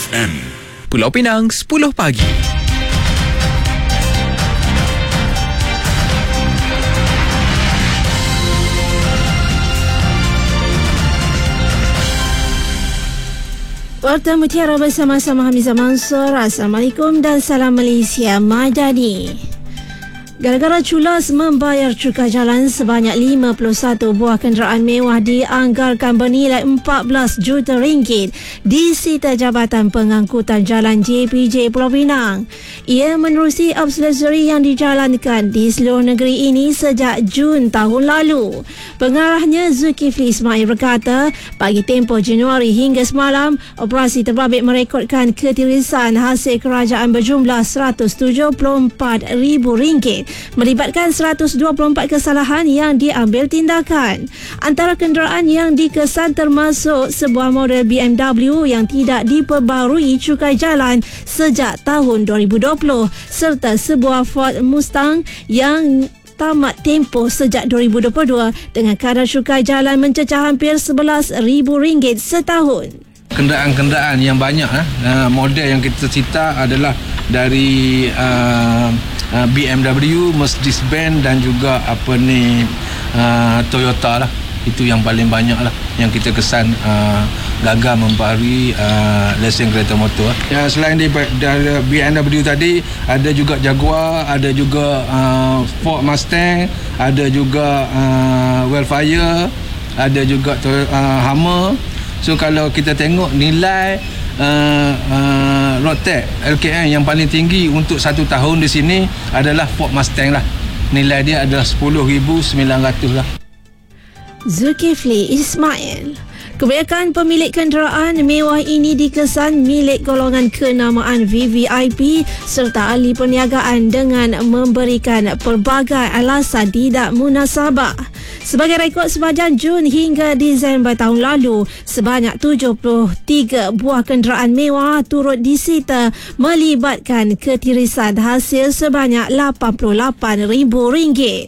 FM. Pulau Pinang, 10 pagi. Warta Mutiara bersama-sama Hamizah Mansur. Assalamualaikum dan salam Malaysia Madani. Gara-gara culas membayar cukai jalan, sebanyak 51 buah kenderaan mewah dianggarkan bernilai 14 juta ringgit disita Jabatan Pengangkutan Jalan JPJ Pulau Pinang. Ia menerusi observatory yang dijalankan di seluruh negeri ini sejak Jun tahun lalu. Pengarahnya Zulkifli Ismail berkata, bagi tempoh Januari hingga semalam, operasi terbabit merekodkan ketirisan hasil kerajaan berjumlah RM174,000, melibatkan 124 kesalahan yang diambil tindakan. Antara kenderaan yang dikesan termasuk sebuah model BMW yang tidak diperbarui cukai jalan sejak tahun 2020 serta sebuah Ford Mustang yang tamat tempoh sejak 2022 dengan kadar cukai jalan mencecah hampir RM11,000 setahun. Kenderaan-kenderaan yang banyak model yang kita cita adalah dari BMW, Mercedes-Benz dan juga Toyota lah. Itu yang paling banyak lah yang kita kesan gagal membarui lesen kereta motor. Ya, selain dari BMW tadi, ada juga Jaguar, ada juga Ford Mustang, ada juga Wildfire, ada juga Hummer. So kalau kita tengok nilai road tax LKM yang paling tinggi untuk 1 tahun di sini adalah Ford Mustang lah. Nilai dia adalah 10,900 lah. Zulkifli Ismail. Kebanyakan pemilik kenderaan mewah ini dikesan milik golongan kenamaan VVIP serta ahli perniagaan dengan memberikan pelbagai alasan tidak munasabah. Sebagai rekod sepanjang Jun hingga Disember tahun lalu, sebanyak 73 buah kenderaan mewah turut disita melibatkan ketirisan hasil sebanyak RM88,000.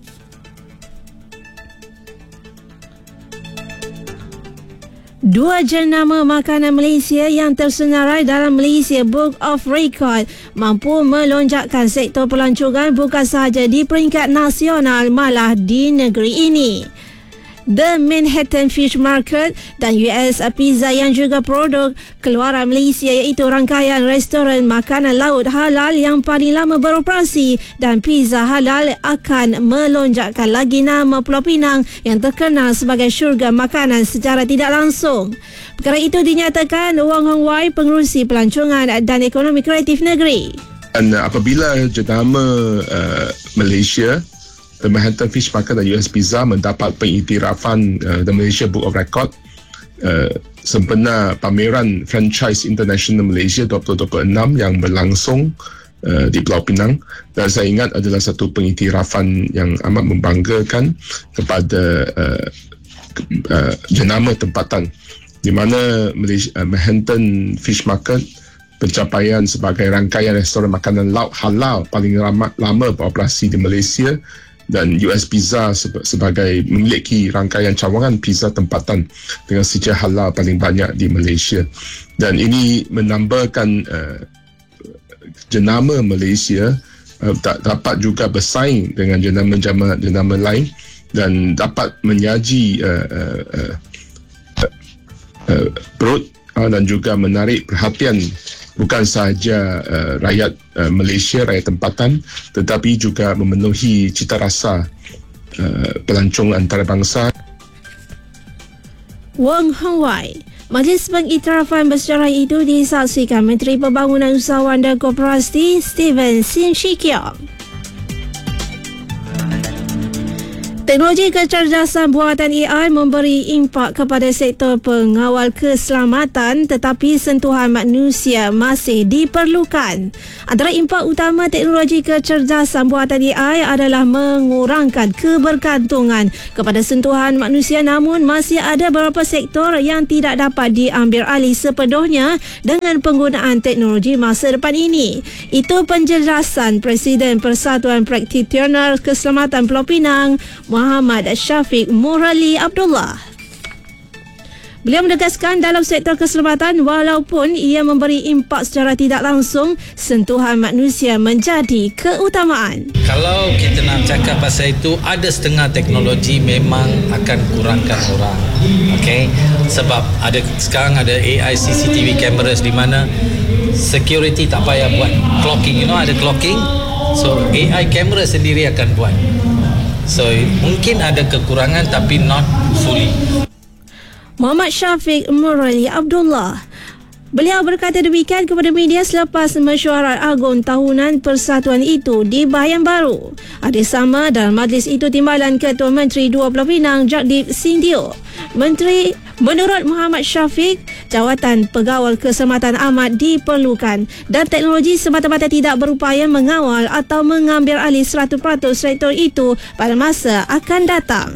Dua jenama makanan Malaysia yang tersenarai dalam Malaysia Book of Record mampu melonjakkan sektor pelancongan bukan sahaja di peringkat nasional malah di negeri ini. The Manhattan Fish Market dan US Pizza yang juga produk keluaran Malaysia iaitu rangkaian restoran makanan laut halal yang paling lama beroperasi dan pizza halal akan melonjakkan lagi nama Pulau Pinang yang terkenal sebagai syurga makanan secara tidak langsung. Perkara itu dinyatakan Wong Hong Wai, Pengerusi Pelancongan dan Ekonomi Kreatif Negeri. Dan apabila jenama Malaysia, The Manhattan Fish Market dan US Pizza mendapat pengiktirafan The Malaysia Book of Record sempena pameran Franchise International Malaysia 2026 yang berlangsung di Pulau Pinang, dan saya ingat adalah satu pengiktirafan yang amat membanggakan kepada jenama tempatan di mana Manhattan Fish Market pencapaian sebagai rangkaian restoran makanan laut halal paling lama beroperasi di Malaysia, dan US Pizza sebagai memiliki rangkaian cawangan pizza tempatan dengan sejarah halal paling banyak di Malaysia. Dan ini menambahkan jenama Malaysia dapat juga bersaing dengan jenama lain dan dapat menyaji perut dan juga menarik perhatian bukan sahaja rakyat Malaysia, rakyat tempatan, tetapi juga memenuhi cita rasa pelancong antarabangsa. Wong Hong Wai. Majlis pengiktirafan bersejarah itu disaksikan Menteri Pembangunan Usahawan dan Koperasi Steven Sin Shih Kiong. Teknologi kecerdasan buatan AI memberi impak kepada sektor pengawal keselamatan, tetapi sentuhan manusia masih diperlukan. Antara impak utama teknologi kecerdasan buatan AI adalah mengurangkan kebergantungan kepada sentuhan manusia, namun masih ada beberapa sektor yang tidak dapat diambil alih sepenuhnya dengan penggunaan teknologi masa depan ini. Itu penjelasan Presiden Persatuan Praktitioner Keselamatan Pulau Pinang, Muhammad Syafiq Murali Abdullah. Beliau menegaskan dalam sektor keselamatan walaupun ia memberi impak secara tidak langsung, sentuhan manusia menjadi keutamaan. Kalau kita nak cakap pasal itu, ada setengah teknologi memang akan kurangkan orang. Okay? Sebab sekarang ada AI CCTV cameras di mana security tak payah buat clocking, ada clocking. So AI camera sendiri akan buat. So mungkin ada kekurangan tapi not fully. Muhammad Syafiq Murali Abdullah. Beliau berkata demikian kepada media selepas mesyuarat agung tahunan persatuan itu di Bayan Baru. Ada sama dalam majlis itu timbalan Ketua Menteri Dua Pulau Pinang Jagdip Singdio. Menurut Muhammad Syafiq, jawatan pegawai keselamatan amat diperlukan dan teknologi semata-mata tidak berupaya mengawal atau mengambil alih 100% sektor itu pada masa akan datang.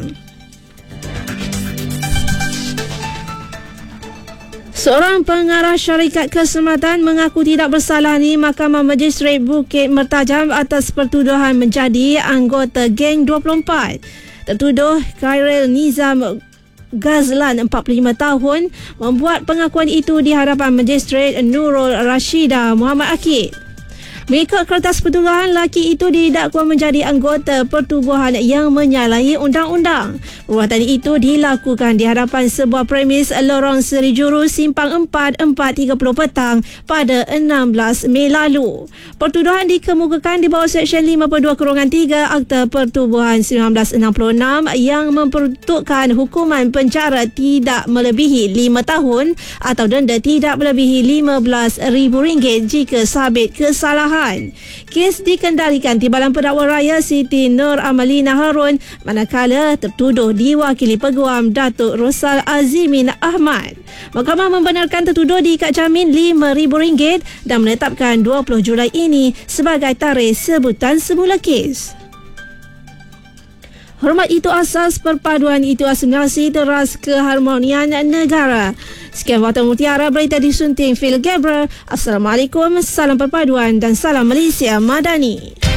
Seorang pengarah syarikat keselamatan mengaku tidak bersalah di Mahkamah Magistrate Bukit Mertajam atas pertuduhan menjadi anggota geng 24. Tertuduh Khairil Nizam Ghazlan 45 tahun membuat pengakuan itu di hadapan Magistrate Nurul Rashida Muhammad Akid. Mengikut kertas pertuduhan, lelaki itu didakwa menjadi anggota pertubuhan yang menyalahi undang-undang. Perbuatan itu dilakukan di hadapan sebuah premis lorong Seri Juru Simpang 4, 4.30 petang pada 16 Mei lalu. Pertuduhan dikemukakan di bawah Seksyen 52-3 Akta Pertubuhan 1966 yang memperuntukkan hukuman penjara tidak melebihi 5 tahun atau denda tidak melebihi RM15,000 jika sabit kesalahan. Kes dikendalikan Timbalan Pendakwa Raya Siti Nur Amalina Harun manakala tertuduh diwakili Peguam Datuk Rosal Azimin Ahmad. Mahkamah membenarkan tertuduh diikat jamin RM5,000 dan menetapkan 20 Julai ini sebagai tarikh sebutan semula kes. Hormat itu asas, perpaduan itu asimilasi, teras keharmonian negara. Sekian Warta Mutiara, berita disunting Phil Gabriel. Assalamualaikum, salam perpaduan dan salam Malaysia Madani.